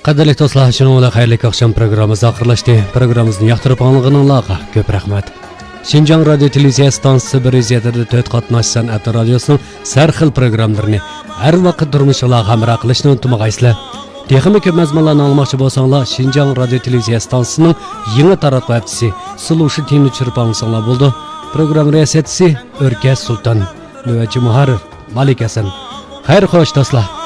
Qadrli dostlar, şunun bilan xayrli akşam programımız axırlaşdı. Programımızın yaxtırıp anlığınızga köp rahmat. Şinjan Radio Televiziya stansiyasi 107.4 qatnash san'at radiosuning sarxil programmalarini har vaqt turmushga hamroh qilishni unutmag'aysizlar. Texnik ko'p mazmunlarni olmoqchi bo'lsanglar, Şinjan Radio Televiziya stansiyasining yangi taratquv haftasi Sulushi tini tushirib olsanglar bo'ldi. Program riyosatchisi O'rkas Sulton, navbatchi muharrir Malik Hasan. Xayr xo'sh do'stlar.